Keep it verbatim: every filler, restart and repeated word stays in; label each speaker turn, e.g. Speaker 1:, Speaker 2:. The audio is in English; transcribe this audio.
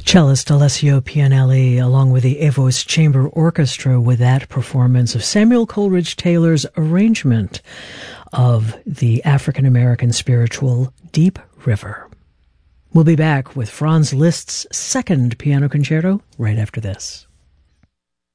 Speaker 1: Cellist Alessio Pianelli, along with the Evos Chamber Orchestra, with that performance of Samuel Coleridge Taylor's arrangement of the African-American spiritual Deep River. We'll be back with Franz Liszt's second piano concerto right after this.